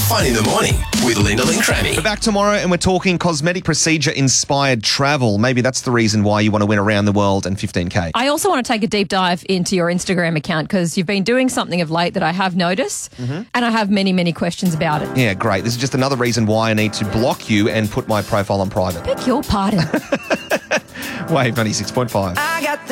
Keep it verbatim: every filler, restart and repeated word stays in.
Fun in the morning with Linda and Crammy. We're back tomorrow and we're talking cosmetic procedure-inspired travel. Maybe that's the reason why you want to win around the world and fifteen K. I also want to take a deep dive into your Instagram account because you've been doing something of late that I have noticed Mm-hmm. and I have many, many questions about it. Yeah, great. This is just another reason why I need to block you and put my profile on private. Beg your pardon. Wave ninety-six point five. I got